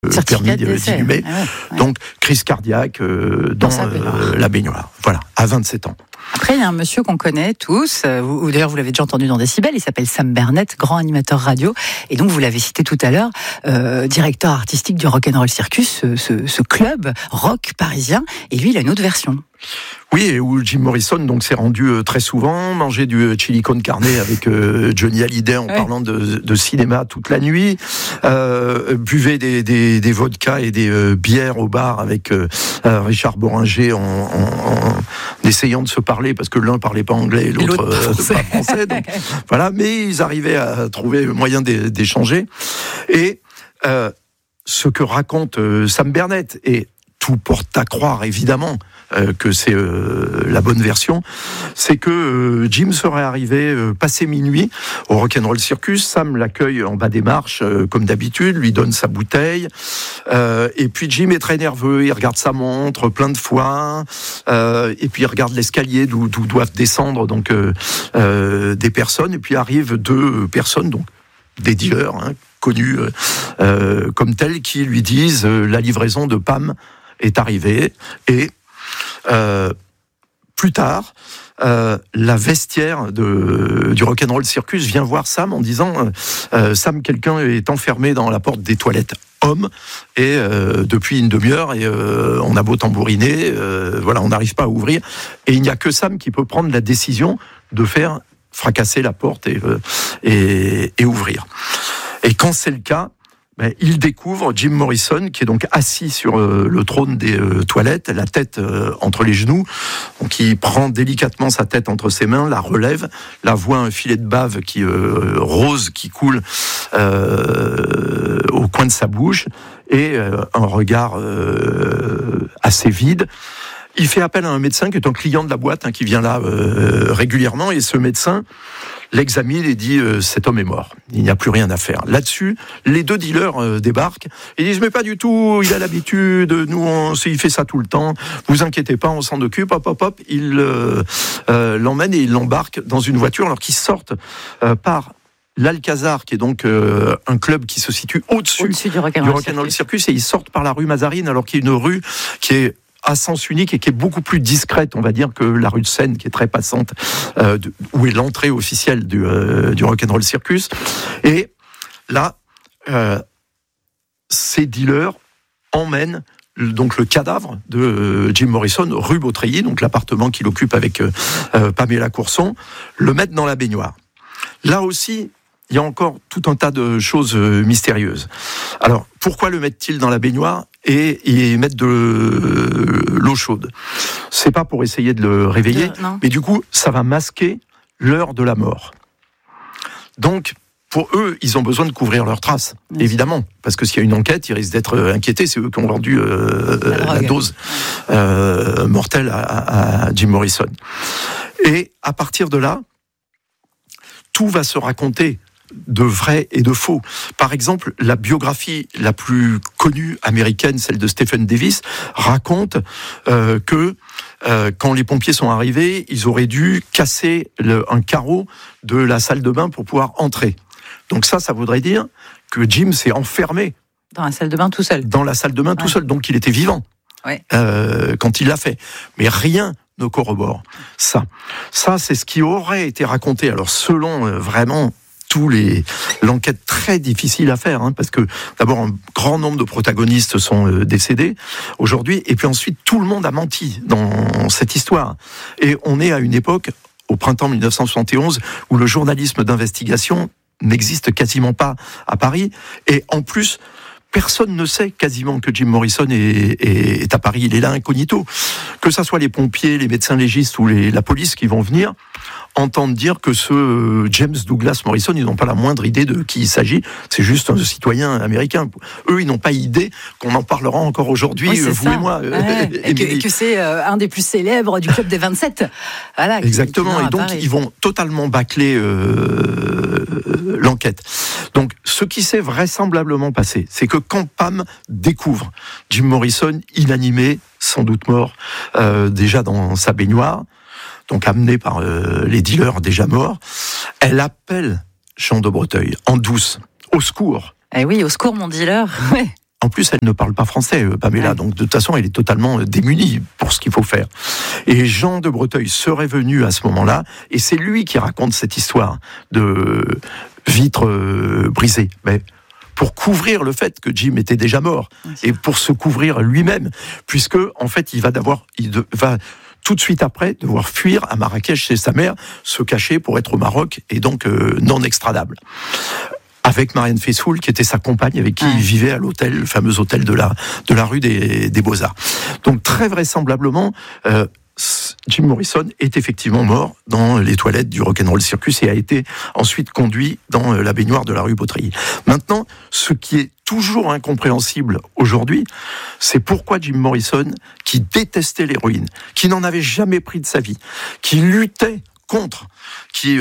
permis d'inhumer. Donc, crise cardiaque dans la baignoire. Voilà, à 27 ans. Après, il y a un monsieur qu'on connaît tous, d'ailleurs vous l'avez déjà entendu dans Décibel, il s'appelle Sam Bernett, grand animateur radio, et donc vous l'avez cité tout à l'heure, directeur artistique du Rock'n'Roll Circus, ce club rock parisien, et lui il a une autre version. Oui, et où Jim Morrison donc s'est rendu très souvent, manger du chili con carne avec Johnny Hallyday en parlant de cinéma toute la nuit, buvait des vodkas et des bières au bar avec Richard Boringer en essayant de se parler parce que l'un parlait pas anglais et l'autre pas français. Donc, voilà, mais ils arrivaient à trouver moyen d'échanger. Et ce que raconte Sam Bernett, et tout porte à croire évidemment que c'est la bonne version, c'est que Jim serait arrivé passé minuit au Rock'n'Roll Circus. Sam l'accueille en bas des marches comme d'habitude, lui donne sa bouteille, et puis Jim est très nerveux, il regarde sa montre plein de fois, et puis il regarde l'escalier d'où doivent descendre donc des personnes, et puis arrivent deux personnes, donc des dealers connus comme tels, qui lui disent la livraison de Pam est arrivée. Et plus tard, la vestiaire du Rock'n'Roll Circus vient voir Sam en disant Sam, quelqu'un est enfermé dans la porte des toilettes hommes et depuis une demi-heure, et on a beau tambouriner, voilà, on n'arrive pas à ouvrir, et il n'y a que Sam qui peut prendre la décision de faire fracasser la porte et ouvrir. Et quand c'est le cas, il découvre Jim Morrison, qui est donc assis sur le trône des toilettes, la tête entre les genoux. Donc il prend délicatement sa tête entre ses mains, la relève, la voit un filet de bave rose qui coule au coin de sa bouche, et un regard assez vide. Il fait appel à un médecin qui est un client de la boîte, qui vient là régulièrement, et ce médecin l'examine et dit cet homme est mort, il n'y a plus rien à faire. Là-dessus, les deux dealers débarquent et disent mais pas du tout, il a l'habitude, nous il fait ça tout le temps, vous inquiétez pas, on s'en occupe. Hop, il l'emmène et il l'embarque dans une voiture, alors qu'ils sortent par l'Alcazar, qui est donc un club qui se situe au-dessus du Rock'n'Roll Circus, et ils sortent par la rue Mazarine, alors qu'il y a une rue qui est à sens unique et qui est beaucoup plus discrète, on va dire, que la rue de Seine, qui est très passante, où est l'entrée officielle du Rock'n'Roll Circus. Et là, ces dealers emmènent donc le cadavre de Jim Morrison rue Beautreillis, donc l'appartement qu'il occupe avec Pamela Courson, le mettent dans la baignoire. Là aussi, il y a encore tout un tas de choses mystérieuses. Alors, pourquoi le mettent-ils dans la baignoire et mettre de l'eau chaude? C'est pas pour essayer de le réveiller, mais du coup, ça va masquer l'heure de la mort. Donc, pour eux, ils ont besoin de couvrir leurs traces, évidemment, parce que s'il y a une enquête, ils risquent d'être inquiétés. C'est eux qui ont vendu la dose mortelle à Jim Morrison. Et à partir de là, tout va se raconter, de vrai et de faux. Par exemple, la biographie la plus connue américaine, celle de Stephen Davis, raconte que quand les pompiers sont arrivés, ils auraient dû casser un carreau de la salle de bain pour pouvoir entrer. Donc ça voudrait dire que Jim s'est enfermé dans la salle de bain tout seul. Dans la salle de bain tout seul, donc il était vivant quand il l'a fait. Mais rien ne corrobore ça. Ça, c'est ce qui aurait été raconté. Alors selon vraiment l'enquête très difficile à faire, parce que d'abord un grand nombre de protagonistes sont décédés aujourd'hui, et puis ensuite tout le monde a menti dans cette histoire. Et on est à une époque, au printemps 1971, où le journalisme d'investigation n'existe quasiment pas à Paris, et en plus, personne ne sait quasiment que Jim Morrison est à Paris, il est là incognito. Que ça soit les pompiers, les médecins légistes ou la police qui vont venir, entendent dire que ce James Douglas Morrison, ils n'ont pas la moindre idée de qui il s'agit, c'est juste un citoyen américain. Eux, ils n'ont pas idée qu'on en parlera encore aujourd'hui, vous et moi. Et que c'est un des plus célèbres du club des 27. Voilà, exactement, et donc ils vont totalement bâcler l'enquête. Donc, ce qui s'est vraisemblablement passé, c'est que quand Pam découvre Jim Morrison inanimé, sans doute mort, déjà dans sa baignoire, donc amené par les dealers déjà morts, elle appelle Jean de Breteuil en douce, au secours. Eh oui, au secours mon dealer. En plus, elle ne parle pas français, Pamela, donc de toute façon, elle est totalement démunie pour ce qu'il faut faire. Et Jean de Breteuil serait venu à ce moment-là, et c'est lui qui raconte cette histoire de vitre brisée. Mais pour couvrir le fait que Jim était déjà mort, et pour se couvrir lui-même, puisque, en fait, il va tout de suite après devoir fuir à Marrakech chez sa mère, se cacher pour être au Maroc, et donc non extradable. Avec Marianne Faithfull, qui était sa compagne, avec qui il vivait à l'hôtel, le fameux hôtel de la rue des Beaux-Arts. Donc très vraisemblablement, Jim Morrison est effectivement mort dans les toilettes du Rock'n'Roll Circus et a été ensuite conduit dans la baignoire de la rue Beautreillis. Maintenant, ce qui est toujours incompréhensible aujourd'hui, c'est pourquoi Jim Morrison, qui détestait l'héroïne, qui n'en avait jamais pris de sa vie, qui luttait contre, qui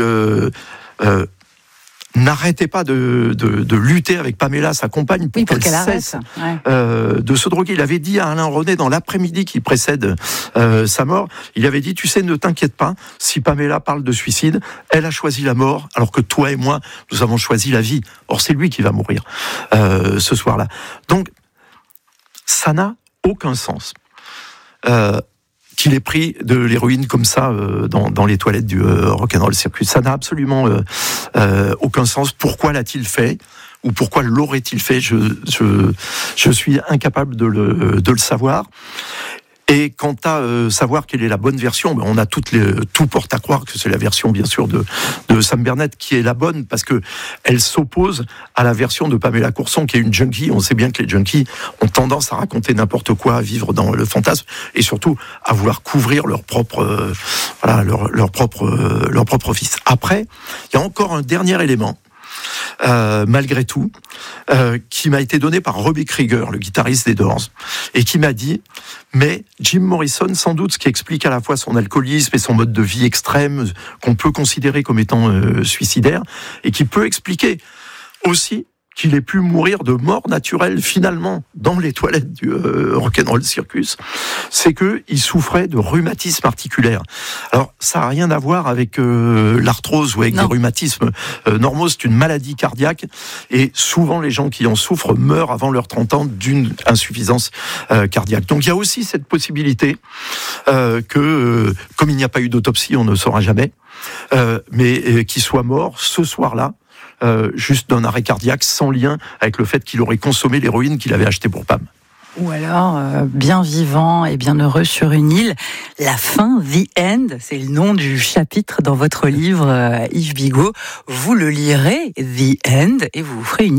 n'arrêtait pas de lutter avec Pamela, sa compagne, pour qu'elle cesse de se droguer. Il avait dit à Alain René, dans l'après-midi qui précède sa mort, il avait dit, tu sais, ne t'inquiète pas, si Pamela parle de suicide, elle a choisi la mort, alors que toi et moi, nous avons choisi la vie. Or, c'est lui qui va mourir ce soir-là. Donc, ça n'a aucun sens. Qu'il ait pris de l'héroïne comme ça dans les toilettes du Rock'n'Roll Circus. Ça n'a absolument aucun sens. Pourquoi l'a-t-il fait ? Ou pourquoi l'aurait-il fait ? Je suis incapable de le savoir. Et quant à savoir quelle est la bonne version, on a tout porte à croire que c'est la version, bien sûr, de Sam Bernett qui est la bonne, parce que elle s'oppose à la version de Pamela Courson, qui est une junkie. On sait bien que les junkies ont tendance à raconter n'importe quoi, à vivre dans le fantasme, et surtout à vouloir couvrir leur propre fils. Après, il y a encore un dernier élément. Malgré tout, qui m'a été donné par Robbie Krieger, le guitariste des Doors, et qui m'a dit, mais Jim Morrison, sans doute, ce qui explique à la fois son alcoolisme et son mode de vie extrême, qu'on peut considérer comme étant suicidaire, et qui peut expliquer aussi qu'il ait pu mourir de mort naturelle, finalement, dans les toilettes du Rock'n'Roll Circus, c'est qu'il souffrait de rhumatisme articulaire. Alors, ça n'a rien à voir avec l'arthrose ou avec le rhumatisme normaux, c'est une maladie cardiaque, et souvent les gens qui en souffrent meurent avant leurs 30 ans d'une insuffisance cardiaque. Donc il y a aussi cette possibilité que, comme il n'y a pas eu d'autopsie, on ne saura jamais, mais qu'il soit mort ce soir-là, juste d'un arrêt cardiaque sans lien avec le fait qu'il aurait consommé l'héroïne qu'il avait achetée pour Pam. Ou alors, bien vivant et bien heureux sur une île. La fin, The End, c'est le nom du chapitre dans votre livre, Yves Bigot. Vous le lirez, The End, et vous ferez une